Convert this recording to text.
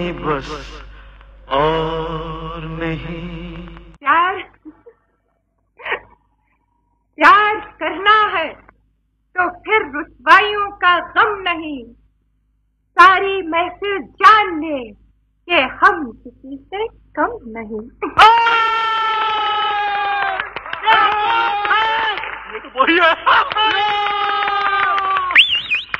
बस और नहीं। प्यार प्यार करना है तो फिर रुसवाइयों का गम नहीं। सारी महफिल जान ले कि हम किसी से कम नहीं।